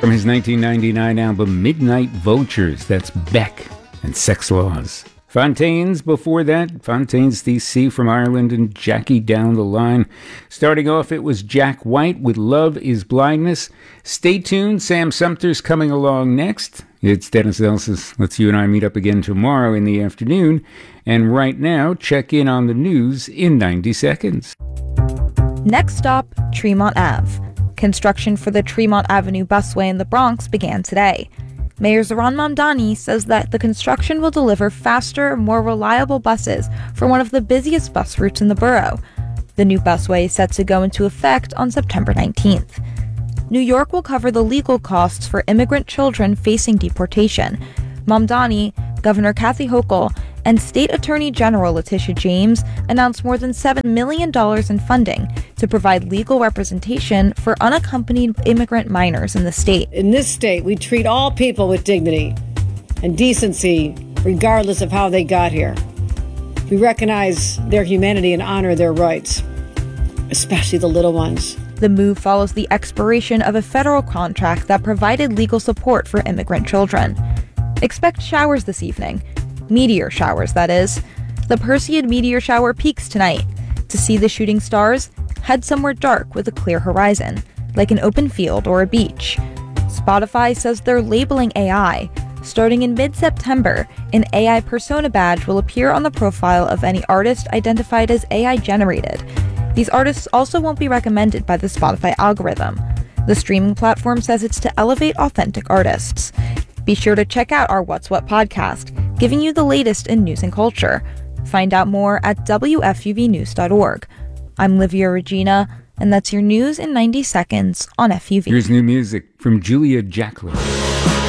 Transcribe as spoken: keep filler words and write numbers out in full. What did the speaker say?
From his nineteen ninety-nine album Midnight Vultures, that's Beck and Sex Laws. Fontaines before that, Fontaines D C from Ireland and Jackie Down the Line. Starting off, it was Jack White with Love is Blindness. Stay tuned, Sam Sumter's coming along next. It's Dennis Elsas. Let's you and I meet up again tomorrow in the afternoon. And right now, check in on the news in ninety seconds. Next stop, Tremont Avenue. Construction for the Tremont Avenue busway in the Bronx began today. Mayor Zohran Mamdani says that the construction will deliver faster, more reliable buses for one of the busiest bus routes in the borough. The new busway is set to go into effect on September nineteenth. New York will cover the legal costs for immigrant children facing deportation. Mamdani, Governor Kathy Hochul, and State Attorney General Letitia James announced more than seven million dollars in funding to provide legal representation for unaccompanied immigrant minors in the state. In this state, we treat all people with dignity and decency, regardless of how they got here. We recognize their humanity and honor their rights, especially the little ones. The move follows the expiration of a federal contract that provided legal support for immigrant children. Expect showers this evening. Meteor showers, that is. The Perseid meteor shower peaks tonight. To see the shooting stars, head somewhere dark with a clear horizon, like an open field or a beach. Spotify says they're labeling A I. Starting in mid-September, an A I persona badge will appear on the profile of any artist identified as A I-generated. These artists also won't be recommended by the Spotify algorithm. The streaming platform says it's to elevate authentic artists. Be sure to check out our What's What podcast, giving you the latest in news and culture. Find out more at W F U V news dot org. I'm Livia Regina, and that's your news in ninety seconds on F U V. Here's new music from Julia Jacklin.